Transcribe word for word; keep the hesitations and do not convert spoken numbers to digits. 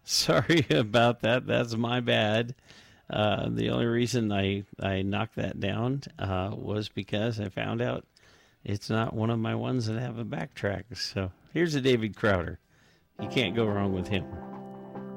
Sorry about that. That's my bad. Uh, the only reason I, I knocked that down uh, was because I found out it's not one of my ones that have a backtrack. So here's a David Crowder. You can't go wrong with him.